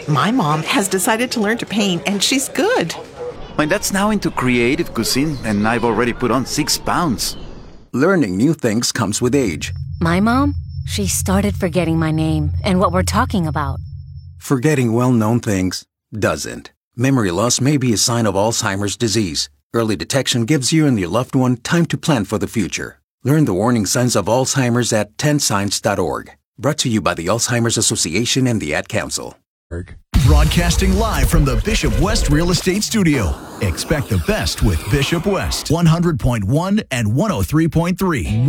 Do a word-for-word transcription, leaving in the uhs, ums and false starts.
My mom has decided to learn to paint, and she's good. My dad's now into creative cuisine, and I've already put on six pounds. Learning new things comes with age. My mom, she started forgetting my name and what we're talking about. Forgetting well-known things doesn't. Memory loss may be a sign of Alzheimer's disease. Early detection gives you and your loved one time to plan for the future. Learn the warning signs of Alzheimer's at ten signs dot org. Brought to you by the Alzheimer's Association and the Ad Council. Broadcasting live from the Bishop West Real Estate Studio. Expect the best with Bishop West, one hundred point one and one oh three point three.